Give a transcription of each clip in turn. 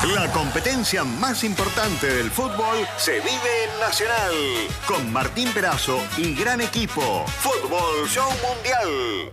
La competencia más importante del fútbol se vive en Nacional. Con Martín Perazo y gran equipo. Fútbol Show Mundial.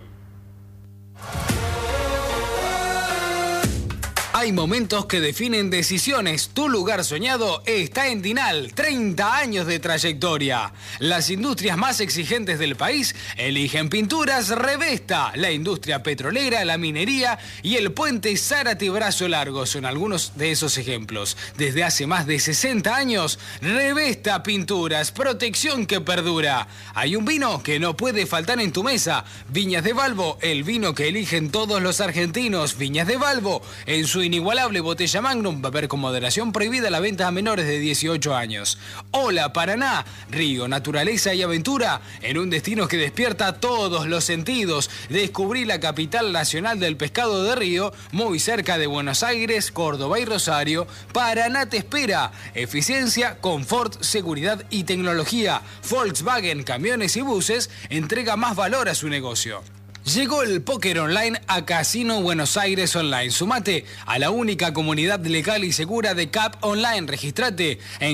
Hay momentos que definen decisiones. Tu lugar soñado está en Dinal. 30 años de trayectoria. Las industrias más exigentes del país eligen Pinturas Revesta. La industria petrolera, la minería y el puente Zárate Brazo Largo son algunos de esos ejemplos. Desde hace más de 60 años, Revesta Pinturas, protección que perdura. Hay un vino que no puede faltar en tu mesa. Viñas de Balbo, el vino que eligen todos los argentinos. Viñas de Balbo, en su inigualable botella Magnum, beber con moderación, prohibida la venta a menores de 18 años. Hola Paraná, río, naturaleza y aventura en un destino que despierta todos los sentidos. Descubrí la capital nacional del pescado de río, muy cerca de Buenos Aires, Córdoba y Rosario. Paraná te espera. Eficiencia, confort, seguridad y tecnología. Volkswagen Camiones y Buses entrega más valor a su negocio. Llegó el póker online a Casino Buenos Aires Online. Sumate a la única comunidad legal y segura de CAP Online. Registrate en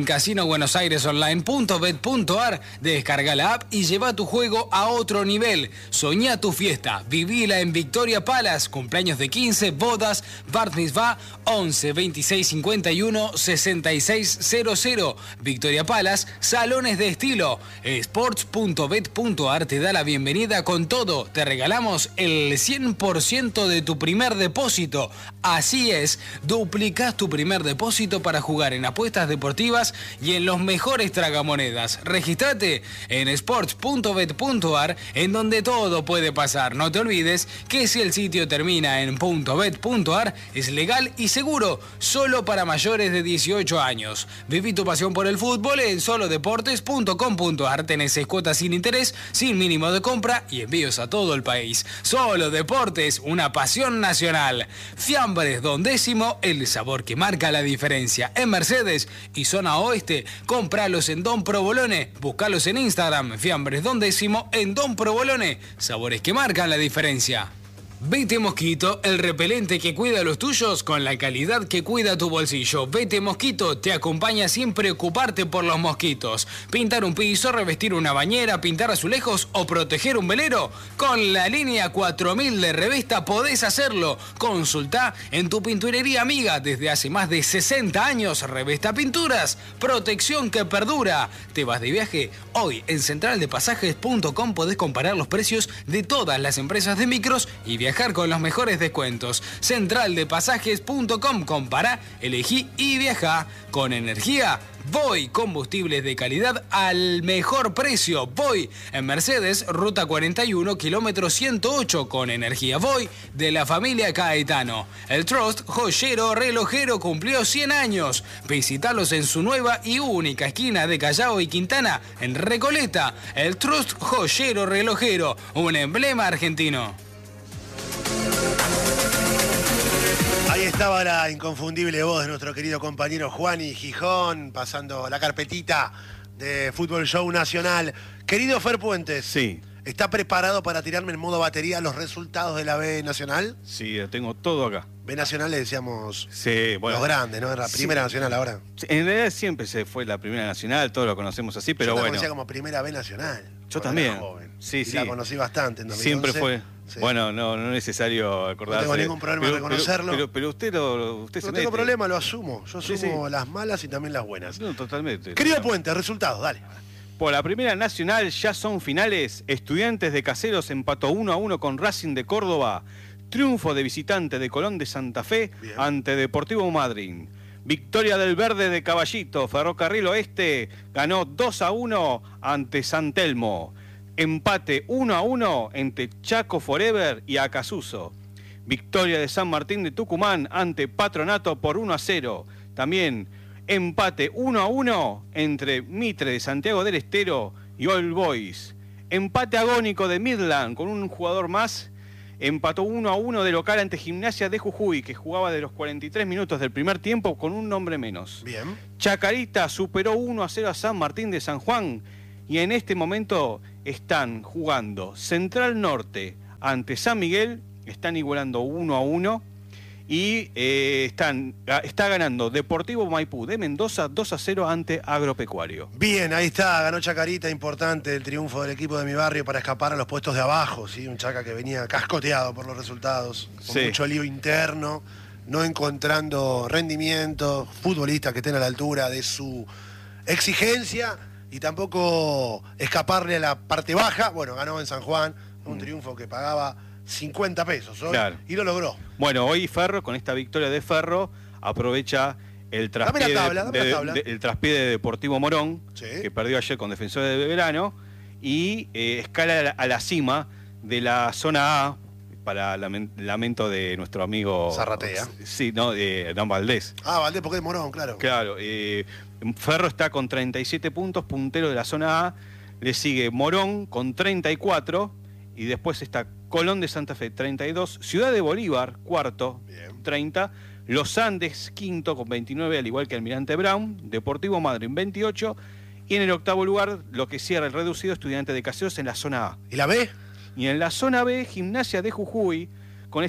casinobuenosairesonline.bet.ar. Descarga la app y lleva tu juego a otro nivel. Soñá tu fiesta. Vivila en Victoria Palace. Cumpleaños de 15, bodas, bar mitzvah, 11 26 51 66 00. Victoria Palace, salones de estilo. Sports.bet.ar te da la bienvenida con todo. Te regalamos el 100% de tu primer depósito. Así es, duplicás tu primer depósito para jugar en apuestas deportivas y en los mejores tragamonedas. Regístrate en sports.bet.ar, en donde todo puede pasar. No te olvides que si el sitio termina en .bet.ar es legal y seguro, solo para mayores de 18 años. Viví tu pasión por el fútbol en solodeportes.com.ar. Tenés 6 cuotas sin interés, sin mínimo de compra y envíos a todo el país. Solo Deportes, una pasión nacional. Fiambres Don Décimo, el sabor que marca la diferencia. En Mercedes y zona oeste, cómpralos en Don Provolone. Búscalos en Instagram, Fiambres Don Décimo en Don Provolone. Sabores que marcan la diferencia. Vete Mosquito, el repelente que cuida a los tuyos con la calidad que cuida tu bolsillo. Vete Mosquito te acompaña sin preocuparte por los mosquitos. Pintar un piso, revestir una bañera, pintar azulejos o proteger un velero. Con la línea 4000 de Revesta podés hacerlo. Consultá en tu pinturería amiga desde hace más de 60 años. Revesta Pinturas, protección que perdura. ¿Te vas de viaje? Hoy en centraldepasajes.com podés comparar los precios de todas las empresas de micros y viajar con los mejores descuentos. Centraldepasajes.com. Compará, elegí y viajá. Con energía, Voy. Combustibles de calidad al mejor precio. Voy. En Mercedes, ruta 41, kilómetro 108. Con energía Voy de la familia Caetano. El Trust, joyero relojero, cumplió 100 años. Visítalos en su nueva y única esquina de Callao y Quintana, en Recoleta. El Trust, joyero relojero, un emblema argentino. Ahí estaba la inconfundible voz de nuestro querido compañero Juani Gijón, pasando la carpetita de Fútbol Show Nacional. Querido Fer Puentes, sí. ¿Está preparado para tirarme en modo batería los resultados de la B Nacional? Sí, tengo todo acá. B Nacional le decíamos sí, bueno, los grandes, ¿no? La Primera Nacional ahora. En realidad siempre se fue la Primera Nacional, todos lo conocemos así, pero Yo la bueno. conocía como Primera B Nacional. Yo también. Era joven. Sí, y sí. la conocí bastante en 2011. Siempre fue. Sí. Bueno, no es necesario acordarse. No tengo ningún problema en reconocerlo. Pero usted no se tengo problema, lo asumo. Yo asumo sí. las malas y también las buenas. No, totalmente. Querido Puente, resultados, dale. Por la Primera Nacional ya son finales. Estudiantes de Caseros empató 1-1 con Racing de Córdoba. Triunfo de visitante de Colón de Santa Fe ante Deportivo Madryn. Victoria del Verde de Caballito. Ferrocarril Oeste ganó 2-1 ante San Telmo. Empate 1-1 entre Chaco Forever y Acasuso. Victoria de San Martín de Tucumán ante Patronato por 1-0. También empate 1-1 entre Mitre de Santiago del Estero y All Boys. Empate agónico de Midland con un jugador más. Empató 1-1 de local ante Gimnasia de Jujuy, que jugaba de los 43 minutos del primer tiempo con un hombre menos. Bien. Chacarita superó 1-0 a San Martín de San Juan. Y en este momento están jugando Central Norte ante San Miguel, están igualando 1-1. Y está ganando Deportivo Maipú de Mendoza 2-0 ante Agropecuario. Bien, ahí está, ganó Chacarita, importante el triunfo del equipo de mi barrio para escapar a los puestos de abajo, ¿sí? Un Chaca que venía cascoteado por los resultados, con mucho lío interno, no encontrando rendimiento, futbolistas que estén a la altura de su exigencia y tampoco escaparle a la parte baja. Bueno, ganó en San Juan, un triunfo que pagaba 50 pesos hoy, claro, y lo logró. Bueno, hoy Ferro, con esta victoria de Ferro, aprovecha el traspié de Deportivo Morón, sí, que perdió ayer con Defensores de Belgrano, y escala a la cima de la zona A, para lamento de nuestro amigo Zarratea. Sí, no, de Hernán Valdés. Ah, Valdés, porque es Morón, claro. Claro, Ferro está con 37 puntos, puntero de la zona A, le sigue Morón con 34, y después está Colón de Santa Fe, 32. Ciudad de Bolívar, cuarto, bien, 30. Los Andes, quinto, con 29, al igual que Almirante Brown. Deportivo Madryn, 28. Y en el octavo lugar, lo que cierra el reducido, Estudiantes de Caseros en la zona A. ¿Y la B? Y en la zona B, Gimnasia de Jujuy, con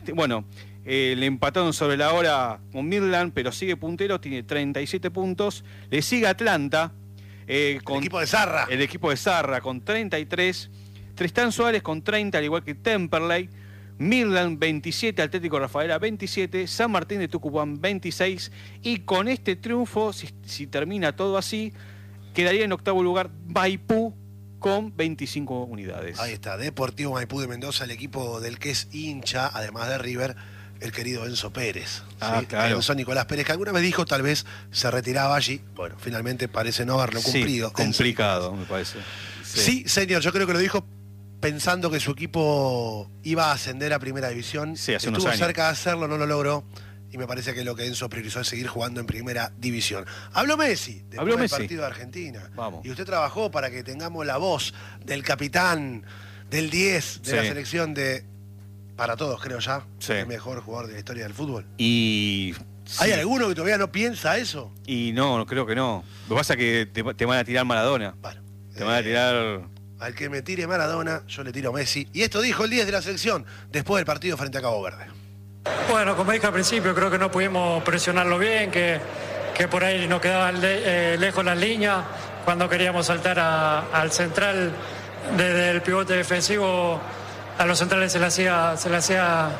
le empataron sobre la hora con Midland, pero sigue puntero, tiene 37 puntos. Le sigue Atlanta. El equipo de Zarra. El equipo de Zarra, con 33. Tristán Suárez con 30, al igual que Temperley. Midland 27, Atlético Rafaela 27, San Martín de Tucumán 26. Y con este triunfo, si termina todo así, quedaría en octavo lugar Maipú con 25 unidades. Ahí está, Deportivo Maipú de Mendoza, el equipo del que es hincha, además de River, el querido Enzo Pérez. Ah, ¿sí? Claro. Enzo Nicolás Pérez, que alguna vez dijo tal vez se retiraba allí. Bueno, finalmente parece no haberlo cumplido. Sí, complicado, me parece. Sí, señor, yo creo que lo dijo pensando que su equipo iba a ascender a Primera División. Sí, hace estuvo unos años. cerca de hacerlo, no lo logró. Y me parece que lo que Enzo priorizó es seguir jugando en Primera División. Habló Messi después del partido de Argentina. Vamos. Y usted trabajó para que tengamos la voz del capitán, del 10 de la selección de, para todos creo ya, el mejor jugador de la historia del fútbol. Y... ¿Hay alguno que todavía no piensa eso? Y no, creo que no. Lo que pasa es que te van a tirar Maradona. Bueno, te van a tirar... Al que me tire Maradona, yo le tiro Messi. Y esto dijo el 10 de la selección después del partido frente a Cabo Verde. Bueno, como dije al principio, creo que no pudimos presionarlo bien, que por ahí nos quedaban lejos las líneas. Cuando queríamos saltar al central, desde el pivote defensivo, a los centrales se le hacía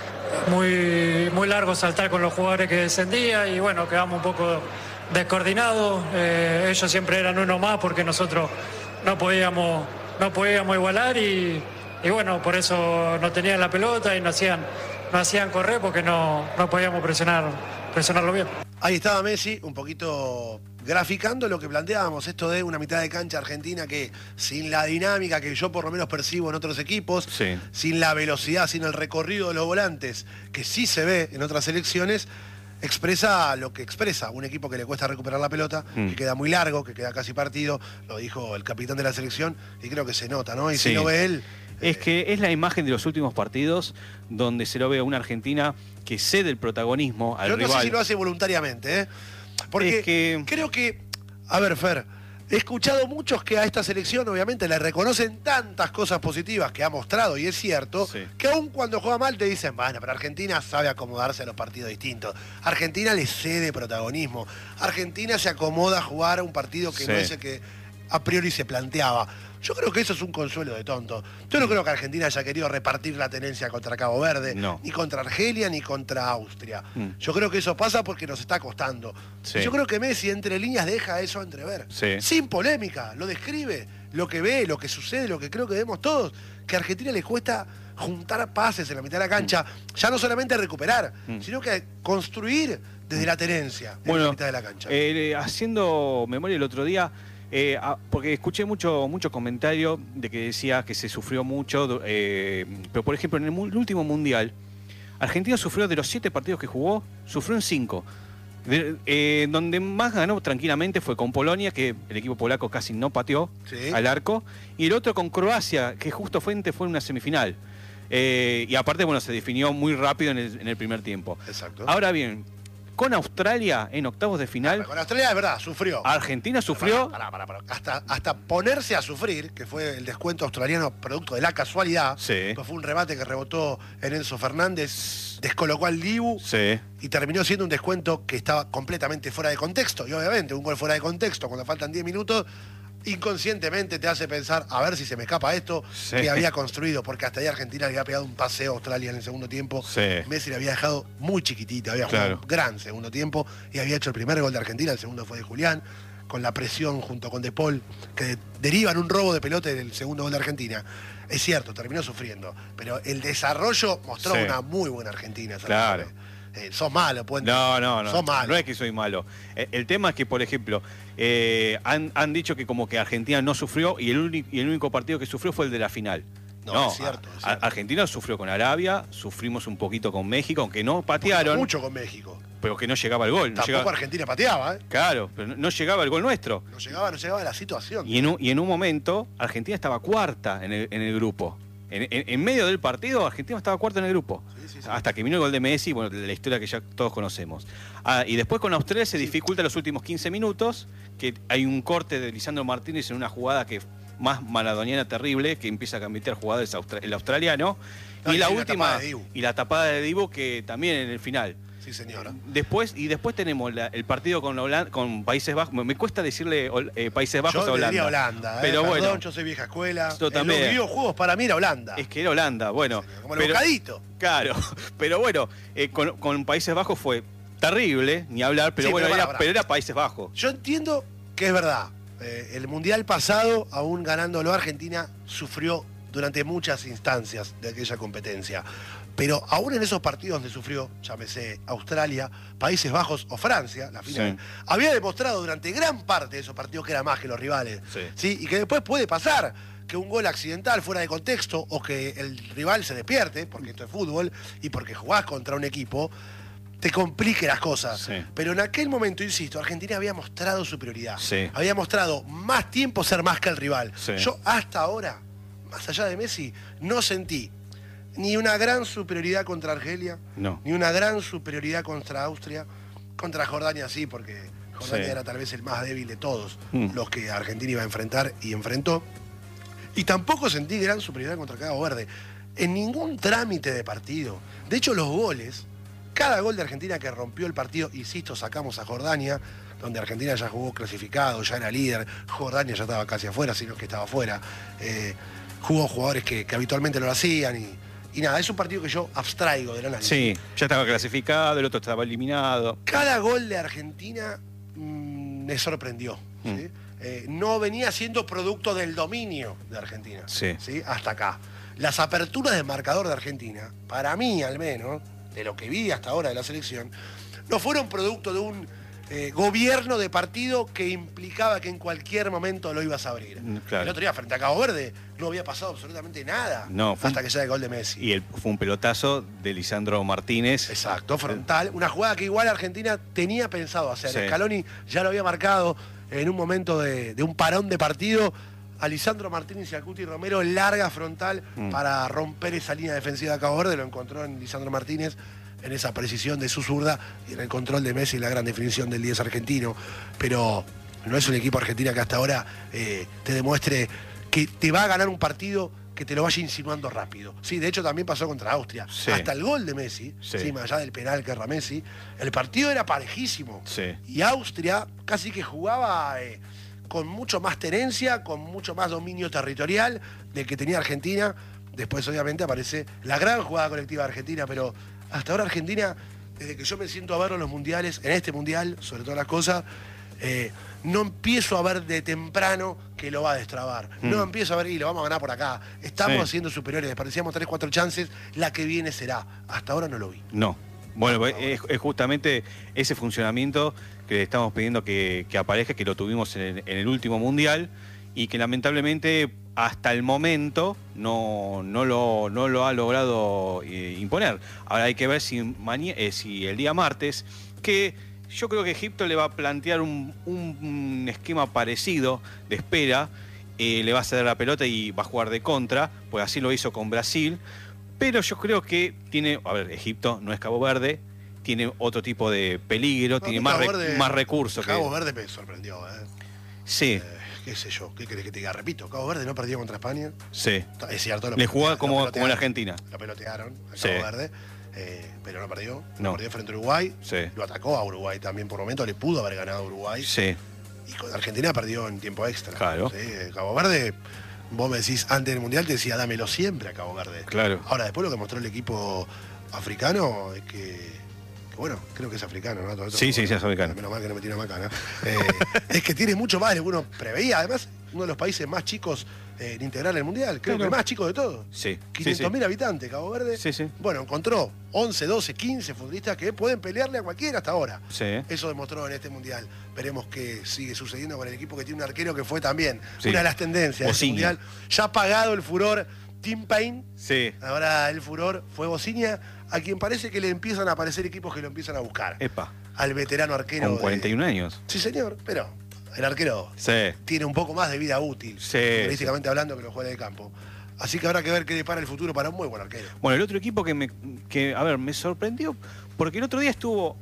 muy, muy largo saltar con los jugadores que descendían y bueno, quedamos un poco descoordinados. Ellos siempre eran uno más porque nosotros no podíamos igualar y bueno, por eso no tenían la pelota y no hacían correr porque no podíamos presionarlo bien. Ahí estaba Messi, un poquito graficando lo que planteábamos, esto de una mitad de cancha argentina que sin la dinámica que yo por lo menos percibo en otros equipos, sin la velocidad, sin el recorrido de los volantes, que sí se ve en otras selecciones, expresa lo que expresa un equipo que le cuesta recuperar la pelota, que queda muy largo, que queda casi partido, lo dijo el capitán de la selección, y creo que se nota, ¿no? Y si no ve él... Es que es la imagen de los últimos partidos donde se lo ve a una Argentina que cede el protagonismo al rival. Yo no sé si lo hace voluntariamente, ¿eh? Porque creo que... A ver, Fer, he escuchado muchos que a esta selección obviamente le reconocen tantas cosas positivas que ha mostrado, y es cierto, que aun cuando juega mal te dicen, bueno, pero Argentina sabe acomodarse a los partidos distintos. Argentina le cede protagonismo. Argentina se acomoda a jugar a un partido que no es el que a priori se planteaba. Yo creo que eso es un consuelo de tonto. Yo no creo que Argentina haya querido repartir la tenencia contra Cabo Verde, ni contra Argelia, ni contra Austria. Yo creo que eso pasa porque nos está costando. Yo creo que Messi, entre líneas, deja eso entrever. Sin polémica, lo describe, lo que ve, lo que sucede, lo que creo que vemos todos, que a Argentina le cuesta juntar pases en la mitad de la cancha, ya no solamente recuperar, sino que construir desde la tenencia en la mitad de la cancha. Haciendo memoria el otro día, porque escuché mucho comentario de que decía que se sufrió mucho, pero por ejemplo en el último mundial Argentina sufrió de los 7 partidos que jugó, sufrió en 5. Donde más ganó tranquilamente fue con Polonia, que el equipo polaco casi no pateó al arco, y el otro con Croacia, que justo fue en una semifinal. Y aparte, bueno, se definió muy rápido en el primer tiempo. Exacto. Ahora bien, con Australia en octavos de final. Con Australia es verdad, sufrió. Argentina sufrió. Hasta ponerse a sufrir, que fue el descuento australiano producto de la casualidad. Sí. Pues fue un remate que rebotó en Enzo Fernández, descolocó al Dibu. Sí. Y terminó siendo un descuento que estaba completamente fuera de contexto. Y obviamente un gol fuera de contexto, cuando faltan 10 minutos, inconscientemente te hace pensar, a ver si se me escapa esto que había construido, porque hasta ahí Argentina le había pegado un paseo a Australia en el segundo tiempo. Sí. Messi le había dejado muy chiquitita, había jugado un gran segundo tiempo y había hecho el primer gol de Argentina, el segundo fue de Julián, con la presión junto con De Paul, que derivan un robo de pelota del segundo gol de Argentina. Es cierto, terminó sufriendo, pero el desarrollo mostró una muy buena Argentina. Claro. Sos malo, Puente. No. Sos malo. No es que soy malo. El tema es que, por ejemplo, han dicho que como que Argentina no sufrió y el único partido que sufrió fue el de la final. No, es cierto. Argentina sufrió con Arabia, sufrimos un poquito con México, aunque no patearon. Mucho con México. Pero que no llegaba el gol. Tampoco Argentina pateaba, ¿eh? Claro, pero no llegaba el gol nuestro. No llegaba la situación. Y en un momento, Argentina estaba cuarta en el grupo. En medio del partido, Argentina estaba cuarta en el grupo. Sí. Hasta que vino el gol de Messi, bueno, la historia que ya todos conocemos. Y después con Australia se dificulta los últimos 15 minutos, que hay un corte de Lisandro Martínez en una jugada que más maradoniana terrible, que empieza a cambiar jugadas el australiano. Y la última, y la tapada de Dibu, que también en el final. Sí, señora. Después tenemos el partido con Países Bajos. Me cuesta decirle Países Bajos a Holanda. Yo diría Holanda, pero perdón, bueno, yo soy vieja escuela. Yo también. Los videojuegos para mí era Holanda. Es que era Holanda, bueno. Como el bocadito. Claro, pero bueno, con Países Bajos fue terrible, ni hablar, pero bueno, pero era Países Bajos. Yo entiendo que es verdad. El Mundial pasado, aún ganándolo, Argentina sufrió durante muchas instancias de aquella competencia. Pero aún en esos partidos donde sufrió, llámese Australia, Países Bajos o Francia, la final, había demostrado durante gran parte de esos partidos que era más que los rivales. ¿Sí? Y que después puede pasar que un gol accidental fuera de contexto o que el rival se despierte, porque esto es fútbol, y porque jugás contra un equipo, te complique las cosas. Sí. Pero en aquel momento, insisto, Argentina había mostrado superioridad. Sí. Había mostrado más tiempo ser más que el rival. Sí. Yo hasta ahora, más allá de Messi, no sentí ni una gran superioridad contra Argelia, ni una gran superioridad contra Austria. Contra Jordania sí, porque Jordania era tal vez el más débil de todos los que Argentina iba a enfrentar y enfrentó. Y tampoco sentí gran superioridad contra Cabo Verde. En ningún trámite de partido. De hecho, los goles, cada gol de Argentina que rompió el partido, insisto, sacamos a Jordania, donde Argentina ya jugó clasificado, ya era líder, Jordania ya estaba casi afuera, sino que estaba afuera. Jugó jugadores que habitualmente no lo hacían y nada, es un partido que yo abstraigo del análisis. Sí, ya estaba clasificado, el otro estaba eliminado. Cada gol de Argentina me sorprendió. ¿Sí? No venía siendo producto del dominio de Argentina. Sí. ¿Sí? Hasta acá. Las aperturas de marcador de Argentina, para mí al menos, de lo que vi hasta ahora de la selección, no fueron producto de un gobierno de partido que implicaba que en cualquier momento lo ibas a abrir. Claro. El otro día frente a Cabo Verde no había pasado absolutamente nada hasta que llega el gol de Messi. Y fue un pelotazo de Lisandro Martínez. Exacto, frontal. Una jugada que igual Argentina tenía pensado hacer. Sí. Scaloni ya lo había marcado en un momento de un parón de partido. A Lisandro Martínez y a Cuti Romero larga frontal para romper esa línea defensiva de Cabo Verde. Lo encontró en Lisandro Martínez, en esa precisión de su zurda y en el control de Messi y la gran definición del 10 argentino. Pero no es un equipo argentino que hasta ahora te demuestre que te va a ganar un partido que te lo vaya insinuando rápido. Sí, de hecho también pasó contra Austria. Sí. Hasta el gol de Messi, más allá del penal que erra Messi, el partido era parejísimo. Sí. Y Austria casi que jugaba con mucho más tenencia, con mucho más dominio territorial del que tenía Argentina. Después obviamente aparece la gran jugada colectiva de Argentina, pero hasta ahora Argentina, desde que yo me siento a verlo en los mundiales, en este mundial, sobre todas las cosas, no empiezo a ver de temprano que lo va a destrabar. No empiezo a ver, y lo vamos a ganar por acá. Estamos siendo superiores, desperdiciamos 3-4 chances, la que viene será. Hasta ahora no lo vi. No. Bueno, es justamente ese funcionamiento que estamos pidiendo que aparezca, que lo tuvimos en el último mundial y que lamentablemente hasta el momento no lo ha logrado imponer. Ahora hay que ver si el día martes, que yo creo que Egipto le va a plantear un esquema parecido de espera, le va a ceder la pelota y va a jugar de contra, pues así lo hizo con Brasil. Pero yo creo que Egipto no es Cabo Verde, tiene otro tipo de peligro, tiene más recursos. Cabo Verde me sorprendió, Sí. Qué sé yo, ¿qué querés que te diga? Repito, Cabo Verde no perdió contra España. Sí. Es cierto. Le jugaba como en Argentina. Lo pelotearon a Cabo Verde, pero no perdió. No. Perdió frente a Uruguay. Sí. Lo atacó a Uruguay también por momento, le pudo haber ganado a Uruguay. Sí. Y con Argentina perdió en tiempo extra. Claro. ¿Sí? Cabo Verde, vos me decís, antes del Mundial te decía, dámelo siempre a Cabo Verde. Claro. Ahora, después lo que mostró el equipo africano es que bueno, creo que es africano, ¿no? Sí, es africano. Menos mal que no me tiene macana. Es que tiene mucho más de lo que uno preveía. Además, uno de los países más chicos en integrar el Mundial. Creo que el más chico de todos. Sí. 500.000 habitantes, Cabo Verde. Sí. Bueno, encontró 11, 12, 15 futbolistas que pueden pelearle a cualquiera hasta ahora. Sí. Eso demostró en este Mundial. Veremos qué sigue sucediendo con el equipo que tiene un arquero que fue también una de las tendencias del Mundial. Ya ha pagado el furor Tim Payne. Sí. Ahora el furor fue Bociña, a quien parece que le empiezan a aparecer equipos que lo empiezan a buscar. Epa. Al veterano arquero. Con 41 años. Sí, señor, pero el arquero tiene un poco más de vida útil, futbolísticamente hablando, que los jugadores de campo. Así que habrá que ver qué depara el futuro para un muy buen arquero. Bueno, el otro equipo que me sorprendió, porque el otro día estuvo,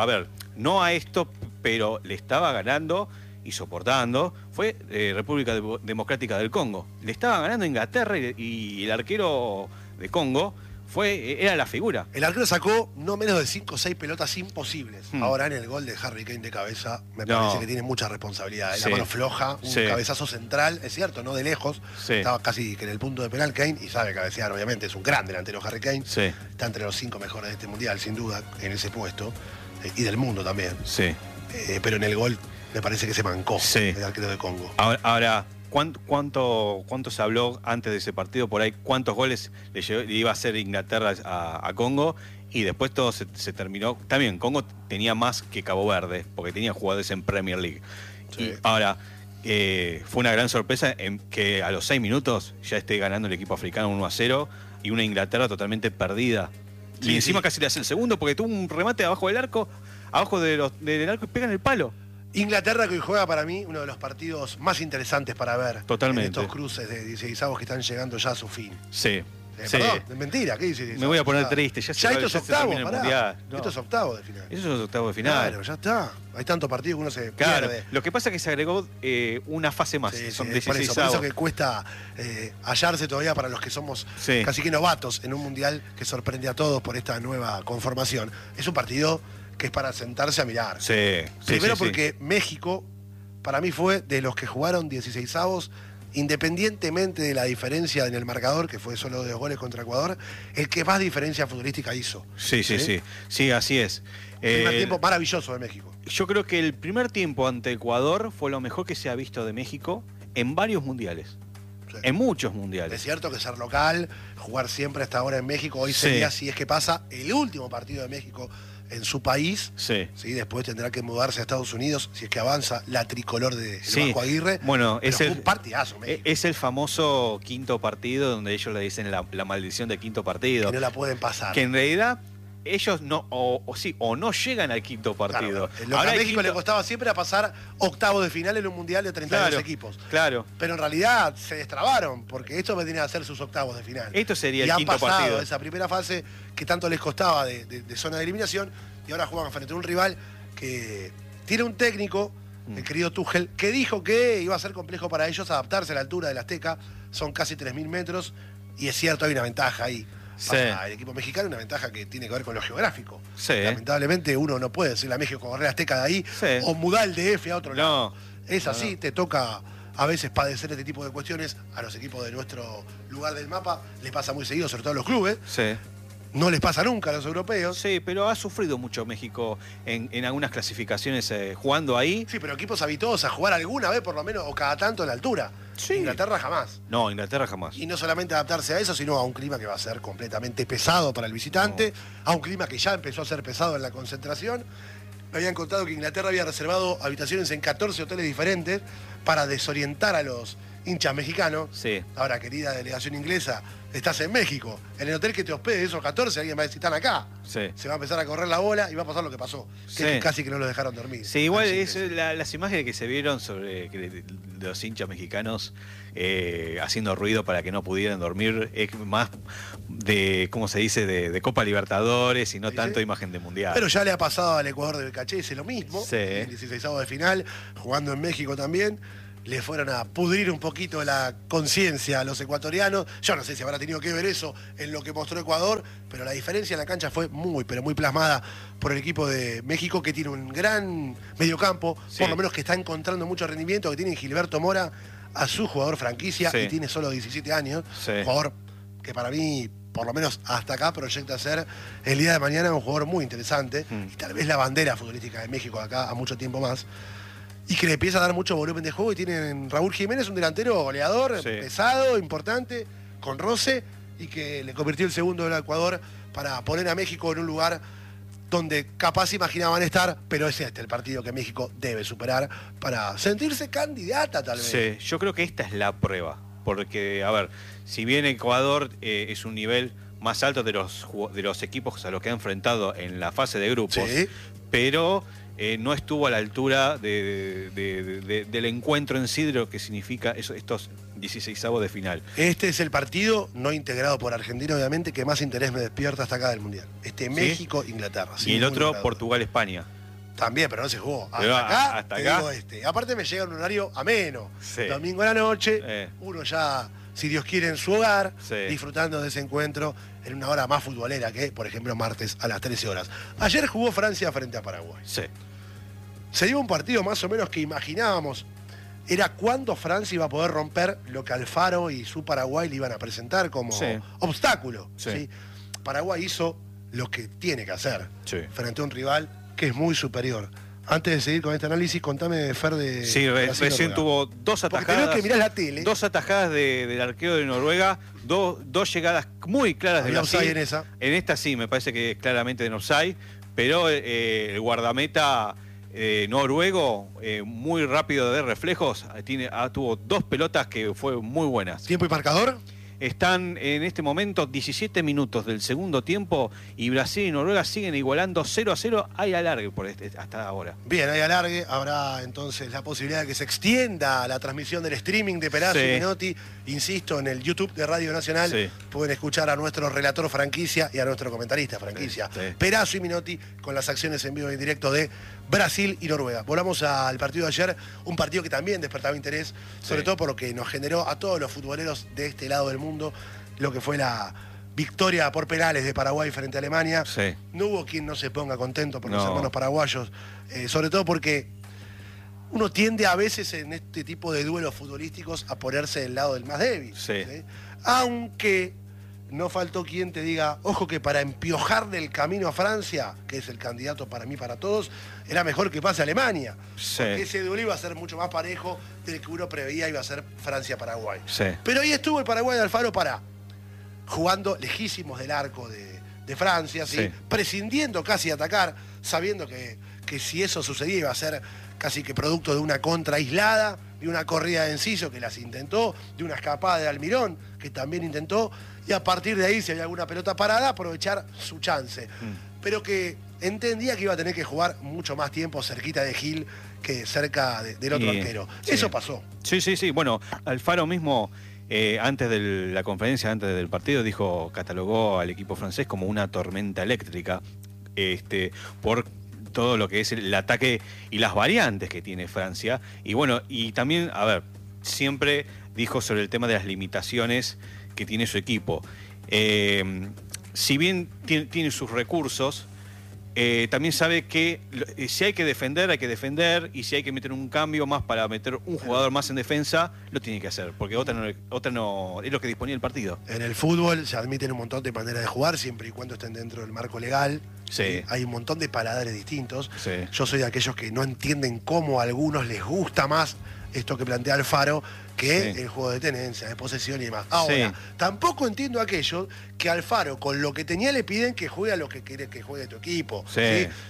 no a esto, pero le estaba ganando y soportando, fue República Democrática del Congo. Le estaba ganando Inglaterra y el arquero de Congo era la figura. El arquero sacó no menos de 5 o 6 pelotas imposibles. Ahora en el gol de Harry Kane de cabeza, me parece que tiene mucha responsabilidad. La mano floja, un cabezazo central, es cierto, no de lejos. Estaba casi que en el punto de penal Kane y sabe cabecear, obviamente. Es un gran delantero Harry Kane. Está entre los 5 mejores de este mundial, sin duda, en ese puesto. Y del mundo también. Pero en el gol me parece que se mancó el arquero de Congo. Ahora ¿cuánto se habló antes de ese partido por ahí? ¿Cuántos goles le iba a hacer Inglaterra a Congo? Y después todo se terminó. También Congo tenía más que Cabo Verde, porque tenía jugadores en Premier League. Y ahora, fue una gran sorpresa en que a los 6 minutos ya esté ganando el equipo africano 1-0 y una Inglaterra totalmente perdida. Y encima casi le hace el segundo porque tuvo un remate abajo del arco y pega en el palo. Inglaterra, que hoy juega para mí uno de los partidos más interesantes para ver. Totalmente. En estos cruces de 16avos que están llegando ya a su fin. Perdón, mentira, ¿qué dices? Me voy a poner triste. Ya esto es octavo, Esto es octavo de final. Eso es octavo de final. Claro, ya está. Hay tantos partidos que uno se pierde. Lo que pasa es que se agregó una fase más. Son 16avos. Por eso que cuesta hallarse todavía para los que somos casi que novatos en un mundial que sorprende a todos por esta nueva conformación. Es un partido que es para sentarse a mirar. Primero porque México, para mí, fue de los que jugaron 16avos, independientemente de la diferencia en el marcador, que fue solo 2 goles contra Ecuador, el que más diferencia futbolística hizo. Sí, así es. Primer tiempo maravilloso de México. Yo creo que el primer tiempo ante Ecuador fue lo mejor que se ha visto de México en varios mundiales. En muchos mundiales. Es cierto que ser local, jugar siempre hasta ahora en México, hoy sería, si es que pasa, el último partido de México en su país. Después tendrá que mudarse a Estados Unidos si es que avanza la tricolor de Vasco Aguirre. Bueno, fue un partidazo, México. Es el famoso quinto partido donde ellos le dicen la maldición del quinto partido. Que no la pueden pasar. Que en realidad ellos no, o no llegan al quinto partido. Claro, lo que a México le costaba siempre era pasar octavos de final en un mundial de 32 equipos. Claro. Pero en realidad se destrabaron, porque estos vendrían a ser sus octavos de final. Esto sería el quinto partido. Y han pasado esa primera fase que tanto les costaba de zona de eliminación, y ahora juegan frente a un rival que tiene un técnico, el querido Tuchel, que dijo que iba a ser complejo para ellos adaptarse a la altura del Azteca. Son casi 3.000 metros, y es cierto, hay una ventaja ahí. Para el equipo mexicano, una ventaja que tiene que ver con lo geográfico. Lamentablemente uno no puede decirle a México correr la Azteca de ahí o mudar el DF a otro lado. Es así, te toca a veces padecer este tipo de cuestiones. A los equipos de nuestro lugar del mapa les pasa muy seguido, sobre todo a los clubes. No les pasa nunca a los europeos. Sí, pero ha sufrido mucho México en algunas clasificaciones jugando ahí. Sí, pero equipos habituados a jugar alguna vez por lo menos o cada tanto en la altura. Inglaterra jamás. No, Inglaterra jamás. Y no solamente adaptarse a eso, sino a un clima que va a ser completamente pesado para el visitante, a un clima que ya empezó a ser pesado en la concentración. Me habían contado que Inglaterra había reservado habitaciones en 14 hoteles diferentes para desorientar a los hinchas mexicanos. Sí. Ahora, querida delegación inglesa, estás en México. En el hotel que te hospede, esos 14, alguien va a decir, están acá. Sí. Se va a empezar a correr la bola y va a pasar lo que pasó. Que es que casi que no los dejaron dormir. Sí, igual las imágenes que se vieron sobre los hinchas mexicanos haciendo ruido para que no pudieran dormir es más de, ¿cómo se dice?, de Copa Libertadores y no tanto imagen de Mundial. Pero ya le ha pasado al Ecuador de Becachese lo mismo. Sí. En el 16avo de final, jugando en México también. Le fueron a pudrir un poquito la conciencia a los ecuatorianos. Yo no sé si habrá tenido que ver eso en lo que mostró Ecuador, pero la diferencia en la cancha fue muy, pero muy plasmada por el equipo de México, que tiene un gran mediocampo, por lo menos que está encontrando mucho rendimiento, que tiene Gilberto Mora, a su jugador franquicia, y tiene solo 17 años. Jugador que para mí, por lo menos hasta acá, proyecta ser el día de mañana un jugador muy interesante, y tal vez la bandera futbolística de México de acá a mucho tiempo más. Y que le empieza a dar mucho volumen de juego. Y tienen Raúl Jiménez, un delantero goleador, pesado, importante, con roce, y que le convirtió el segundo del Ecuador para poner a México en un lugar donde capaz imaginaban estar, pero es el partido que México debe superar para sentirse candidata, tal vez. Sí, yo creo que esta es la prueba. Porque, a ver, si bien Ecuador es un nivel más alto de los equipos a los que ha enfrentado en la fase de grupos, pero no estuvo a la altura del encuentro en sí, de lo que significa estos 16avos de final. Este es el partido no integrado por Argentina, obviamente, que más interés me despierta hasta acá del Mundial. México-Inglaterra. Y el otro, Portugal-España. También, pero no se jugó. Hasta acá. Digo Aparte me llega en un horario ameno. Domingo a la noche, uno ya, si Dios quiere, en su hogar, disfrutando de ese encuentro en una hora más futbolera que, por ejemplo, martes a las 13 horas. Ayer jugó Francia frente a Paraguay. Se dio un partido más o menos que imaginábamos. Era cuándo Francia iba a poder romper lo que Alfaro y su Paraguay le iban a presentar como obstáculo. Paraguay hizo lo que tiene que hacer frente a un rival que es muy superior. Antes de seguir con este análisis, contame, Fer, de... Sí, recién tuvo dos atajadas. Porque que mirás la tele. Dos atajadas del arquero de Noruega, dos llegadas muy claras de Brasil. Offside en esa. En esta sí, me parece que es claramente de offside, pero el guardameta noruego, muy rápido de reflejos, tuvo dos pelotas que fue muy buenas. ¿Tiempo y marcador? Están en este momento 17 minutos del segundo tiempo y Brasil y Noruega siguen igualando 0-0. Hay alargue hasta ahora. Bien, hay alargue. Habrá entonces la posibilidad de que se extienda la transmisión del streaming de Perazzo y Menotti. Insisto, en el YouTube de Radio Nacional pueden escuchar a nuestro relator franquicia y a nuestro comentarista franquicia. Perazzo y Menotti con las acciones en vivo y en directo de Brasil y Noruega. Volvamos al partido de ayer, un partido que también despertaba interés, sobre todo por lo que nos generó a todos los futboleros de este lado del mundo, lo que fue la victoria por penales de Paraguay frente a Alemania. No hubo quien no se ponga contento por los hermanos paraguayos, sobre todo porque uno tiende a veces en este tipo de duelos futbolísticos a ponerse del lado del más débil. Aunque no faltó quien te diga, ojo que para empiojar del camino a Francia, que es el candidato para mí, para todos, era mejor que pase a Alemania. Porque ese duelo iba a ser mucho más parejo del que uno preveía iba a ser Francia-Paraguay. Pero ahí estuvo el Paraguay de Alfaro jugando lejísimos del arco de Francia, prescindiendo casi de atacar, sabiendo que si eso sucedía iba a ser casi que producto de una contra aislada, de una corrida de Enciso que las intentó, de una escapada de Almirón que también intentó, y a partir de ahí, si había alguna pelota parada, aprovechar su chance. Pero que entendía que iba a tener que jugar mucho más tiempo cerquita de Gil que cerca del otro arquero. Eso pasó. Sí. Bueno, Alfaro mismo, antes de la conferencia, antes del partido, catalogó al equipo francés como una tormenta eléctrica por todo lo que es el ataque y las variantes que tiene Francia. Y bueno, y también, a ver, siempre dijo sobre el tema de las limitaciones que tiene su equipo. Si bien tiene sus recursos, también sabe que si hay que defender, y si hay que meter un cambio más para meter un jugador más en defensa, lo tiene que hacer, porque otra no es lo que disponía el partido. En el fútbol se admiten un montón de maneras de jugar, siempre y cuando estén dentro del marco legal. Hay un montón de paladares distintos. Yo soy de aquellos que no entienden cómo a algunos les gusta más esto que plantea Alfaro que el juego de tenencia, de posesión y demás. Ahora, tampoco entiendo a aquellos que Alfaro, con lo que tenía, le piden que juegue a lo que quiere que juegue tu equipo.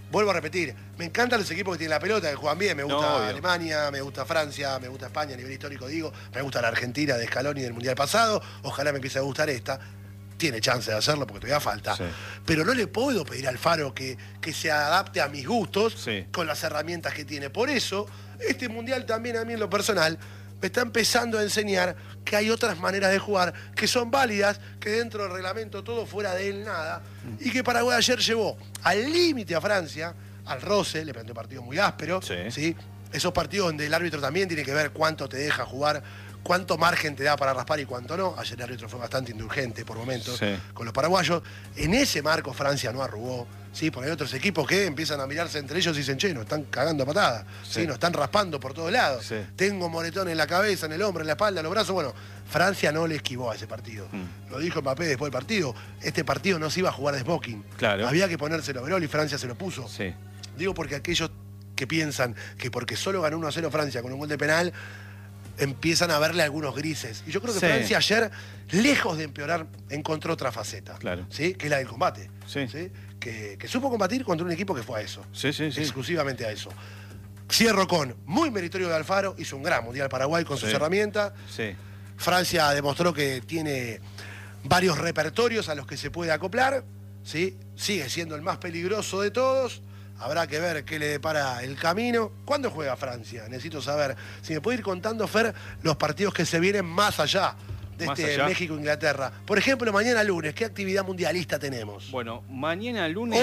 vuelvo a repetir, me encantan los equipos que tienen la pelota, que juegan bien. Me gusta Alemania, me gusta Francia, me gusta España a nivel histórico, digo. Me gusta la Argentina de Scaloni del Mundial pasado. Ojalá me empiece a gustar esta. Tiene chance de hacerlo porque todavía falta. Sí. Pero no le puedo pedir a Alfaro que se adapte a mis gustos con las herramientas que tiene. Por eso, este Mundial también a mí en lo personal me está empezando a enseñar que hay otras maneras de jugar que son válidas, que dentro del reglamento todo fuera de él nada, y que Paraguay ayer llevó al límite a Francia, al roce, le planteó un partido muy áspero, ¿sí? Esos partidos donde el árbitro también tiene que ver cuánto te deja jugar, cuánto margen te da para raspar y cuánto no. Ayer el árbitro fue bastante indulgente por momentos con los paraguayos. En ese marco Francia no arrugó, ¿sí? Porque hay otros equipos que empiezan a mirarse entre ellos y dicen, che, nos están cagando a patadas, ¿sí? Nos están raspando por todos lados. Sí. Tengo moretón en la cabeza, en el hombro, en la espalda, en los brazos. Bueno, Francia no le esquivó a ese partido. Lo dijo Mbappé después del partido. Este partido no se iba a jugar de smoking. Claro. Había que ponerse el overol y Francia se lo puso. Sí. Digo porque aquellos que piensan que porque solo ganó 1-0 Francia con un gol de penal, empiezan a verle algunos grises. Y yo creo que Francia ayer, lejos de empeorar, encontró otra faceta, ¿sí? Que es la del combate. ¿Sí? Que supo combatir contra un equipo que fue a eso. Exclusivamente a eso. Cierro con muy meritorio de Alfaro, hizo un gran Mundial Paraguay con sus herramientas. Francia demostró que tiene varios repertorios a los que se puede acoplar, ¿sí? Sigue siendo el más peligroso de todos. Habrá que ver qué le depara el camino. ¿Cuándo juega Francia? Necesito saber. Si me puede ir contando, Fer, los partidos que se vienen más allá de México-Inglaterra. Por ejemplo, mañana lunes, ¿qué actividad mundialista tenemos? Bueno, mañana lunes...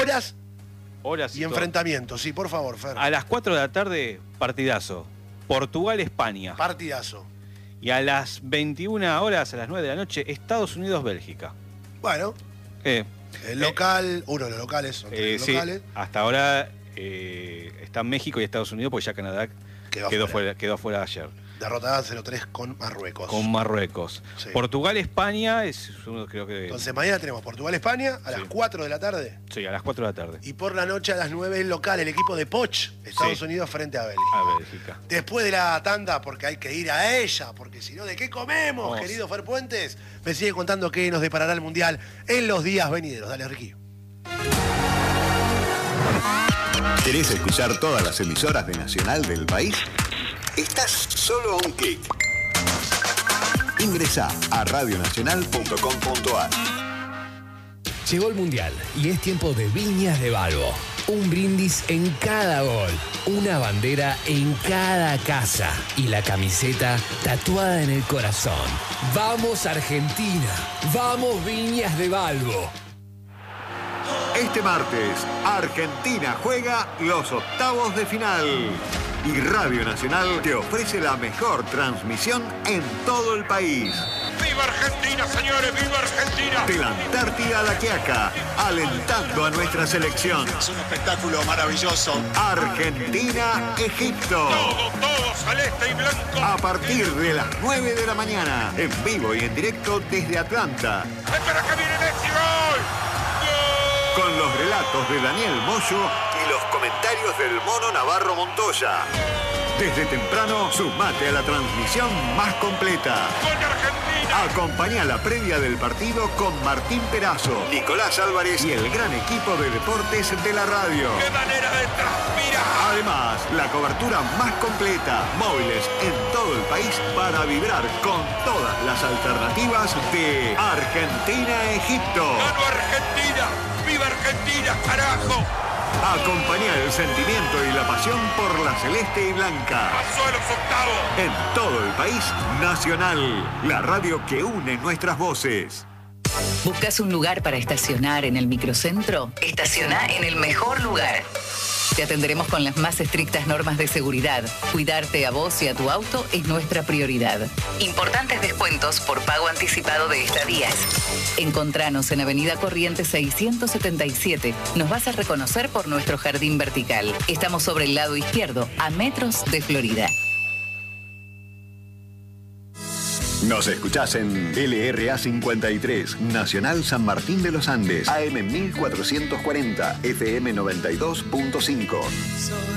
Horas y enfrentamientos. Sí, por favor, Fer. A las 4 de la tarde, partidazo. Portugal-España. Partidazo. Y a las 21 horas, a las 9 de la noche, Estados Unidos-Bélgica. Bueno. El local, uno de los locales, son tres locales. Hasta ahora están México y Estados Unidos, porque ya Canadá quedó fuera ayer. Derrotada 0-3 con Marruecos. Sí. Portugal-España es uno, creo que... Entonces mañana tenemos Portugal-España a las 4 de la tarde. Sí, a las 4 de la tarde. Y por la noche a las 9 el local, el equipo de Poch, Estados Unidos frente a Bélgica. Después de la tanda, porque hay que ir a ella, porque si no, ¿de qué comemos, querido Fer Puentes? Me sigue contando qué nos deparará el Mundial en los días venideros. Dale, Ricky. ¿Querés escuchar todas las emisoras de Nacional del país? Estás solo a un clic. Ingresá a radionacional.com.ar. Llegó el Mundial y es tiempo de Viñas de Balbo. Un brindis en cada gol, una bandera en cada casa y la camiseta tatuada en el corazón. ¡Vamos Argentina! ¡Vamos Viñas de Balbo! Este martes, Argentina juega los octavos de final. Y Radio Nacional te ofrece la mejor transmisión en todo el país. ¡Viva Argentina, señores! ¡Viva Argentina! De la Antártida a la Quiaca, alentando a nuestra selección. Es un espectáculo maravilloso. Argentina-Egipto. Todo celeste y blanco. A partir de las 9 de la mañana, en vivo y en directo desde Atlanta. ¡Espera que viene Messi! ¡Gol! Con los relatos de Daniel Moyo y los comentarios del Mono Navarro Montoya. Desde temprano, sumate a la transmisión más completa. ¡Gol de Argentina! Acompañá la previa del partido con Martín Perazo, Nicolás Álvarez y el gran equipo de deportes de la radio. ¡Qué manera de transpirar! Además, la cobertura más completa, móviles en todo el país para vibrar con todas las alternativas de Argentina-Egipto. ¡Ganó Argentina! ¡Viva Argentina, carajo! Acompañá el sentimiento y la pasión por la celeste y blanca. ¡Pasó a los octavos! En todo el país, Nacional, la radio que une nuestras voces. ¿Buscas un lugar para estacionar en el microcentro? Estaciona en el mejor lugar. Te atenderemos con las más estrictas normas de seguridad. Cuidarte a vos y a tu auto es nuestra prioridad. Importantes descuentos por pago anticipado de estadías. Encontranos en Avenida Corrientes 677. Nos vas a reconocer por nuestro jardín vertical. Estamos sobre el lado izquierdo, a metros de Florida. Nos escuchás en LRA 53, Nacional San Martín de los Andes, AM 1440, FM 92.5.